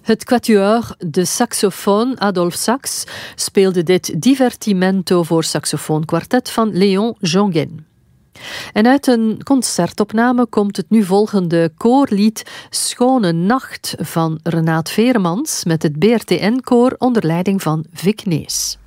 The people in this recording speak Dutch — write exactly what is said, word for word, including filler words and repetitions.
Het quatuor De Saxophone Adolf Sax speelde dit divertimento voor saxofoonkwartet van Léon Jonguin. En uit een concertopname komt het nu volgende koorlied Schone Nacht van Renaat Veremans met het B R T N-koor onder leiding van Vic Nees.